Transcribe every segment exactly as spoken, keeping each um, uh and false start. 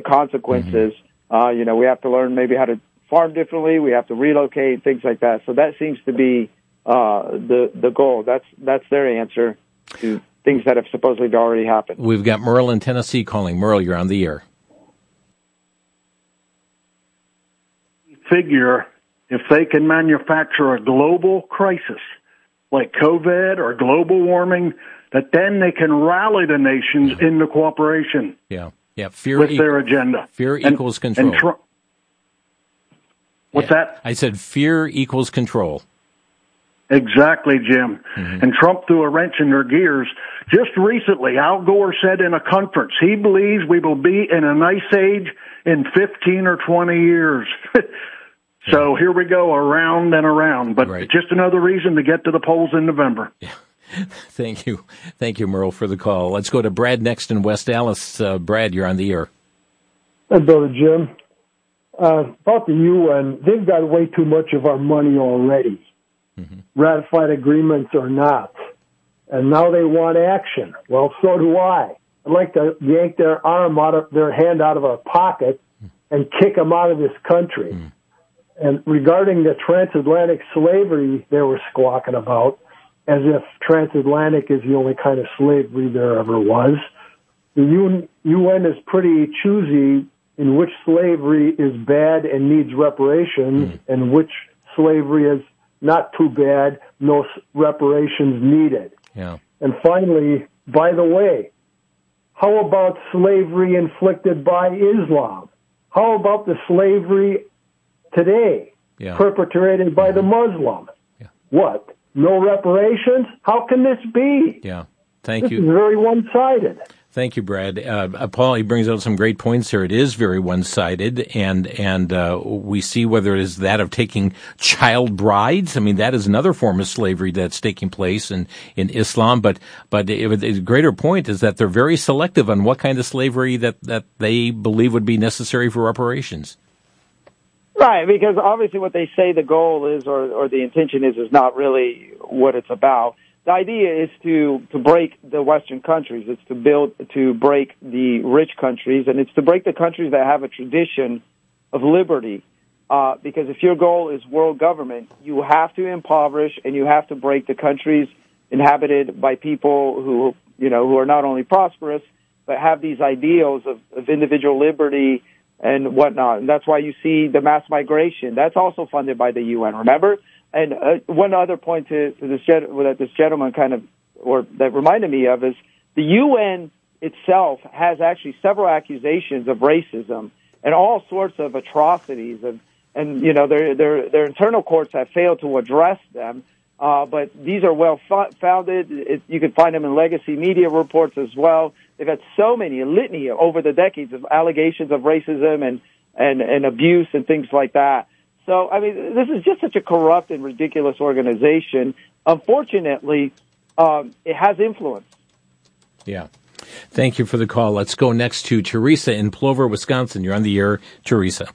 consequences. Mm-hmm. Uh, you know, we have to learn maybe how to farm differently. We have to relocate, things like that. So that seems to be uh, the the goal. That's that's their answer to things that have supposedly already happened. We've got Merle in Tennessee calling. Merle, you're on the air. Figure if they can manufacture a global crisis like COVID or global warming, that then they can rally the nations yeah. into cooperation. Yeah, yeah. Fear with e- their agenda. Fear and, equals control. And Trump, what's yeah. that? I said fear equals control. Exactly, Jim. Mm-hmm. And Trump threw a wrench in their gears. Just recently, Al Gore said in a conference, he believes we will be in an ice age in fifteen or twenty years. So yeah. here we go, around and around. But right. just another reason to get to the polls in November. Yeah. Thank you. Thank you, Merle, for the call. Let's go to Brad next in West Dallas. Uh, Brad, you're on the air. Hey, Brother Jim. Uh, about the U N, they've got way too much of our money already, mm-hmm. ratified agreements or not. And now they want action. Well, so do I. I'd like to yank their arm out of their hand out of our pocket and kick them out of this country. Mm. And regarding the transatlantic slavery they were squawking about, as if transatlantic is the only kind of slavery there ever was, the U N is pretty choosy in which slavery is bad and needs reparations, mm. and which slavery is not too bad, no reparations needed. Yeah. And finally, by the way, how about slavery inflicted by Islam? How about the slavery today, yeah. perpetrated by the Muslim? Yeah. What? No reparations? How can this be? Yeah. Thank this you. This is very one-sided. Thank you, Brad. Uh, Paul, he brings out some great points here. It is very one-sided, and and uh, we see whether it is that of taking child brides. I mean, that is another form of slavery that's taking place in, in Islam. But but it, the greater point is that they're very selective on what kind of slavery that, that they believe would be necessary for reparations. Right, because obviously what they say the goal is or, or the intention is is not really what it's about. The idea is to, to break the Western countries. It's to build, to break the rich countries, and it's to break the countries that have a tradition of liberty. Uh, because if your goal is world government, you have to impoverish and you have to break the countries inhabited by people who, you know, who are not only prosperous, but have these ideals of, of individual liberty and whatnot. And that's why you see the mass migration. That's also funded by the U N, remember? And uh, one other point to, to this gen- that this gentleman kind of, or that reminded me of, is the U N itself has actually several accusations of racism and all sorts of atrocities, and and you know their their their internal courts have failed to address them. Uh, but these are well fo- founded. It, you can find them in legacy media reports as well. They've had so many, a litany over the decades of allegations of racism and and and abuse and things like that. So, I mean, this is just such a corrupt and ridiculous organization. Unfortunately, um, it has influence. Yeah. Thank you for the call. Let's go next to Teresa in Plover, Wisconsin. You're on the air, Teresa.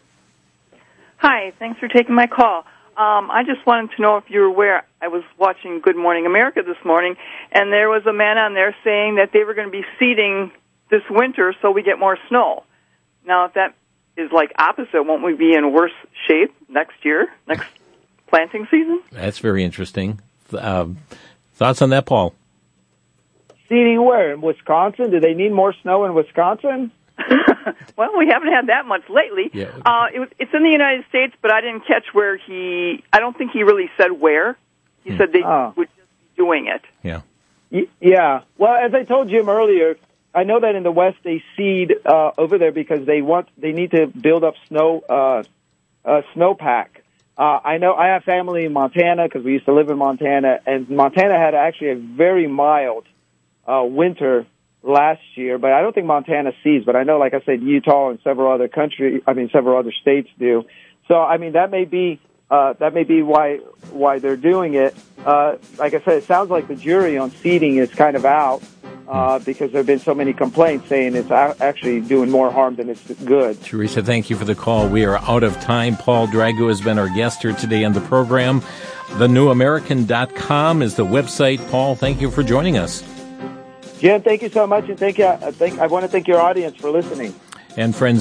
Hi. Thanks for taking my call. Um, I just wanted to know if you're aware, I was watching Good Morning America this morning, and there was a man on there saying that they were going to be seeding this winter so we get more snow. Now, if that is like opposite, won't we be in worse shape next year, next planting season? That's very interesting. Um, thoughts on that, Paul? Seeding where? In Wisconsin? Do they need more snow in Wisconsin? Well, we haven't had that much lately. Yeah. Uh, it, it's in the United States, but I didn't catch where he, I don't think he really said where. He hmm. said they oh. would just be doing it. Yeah. Y- yeah. Well, as I told Jim earlier, I know that in the West they seed uh, over there because they want they need to build up snow uh, uh, snowpack. Uh, I know I have family in Montana because we used to live in Montana, and Montana had actually a very mild uh, winter last year. But I don't think Montana seeds. But I know, like I said, Utah and several other country, I mean several other states do. So I mean that may be uh, that may be why why they're doing it. Uh, like I said, it sounds like the jury on seeding is kind of out. Uh, because there have been so many complaints saying it's a- actually doing more harm than it's good. Teresa, thank you for the call. We are out of time. Paul Drago has been our guest here today on the program. the new american dot com is the website. Paul, thank you for joining us. Jim, thank you so much, and thank you. I, think, I want to thank your audience for listening. And friends,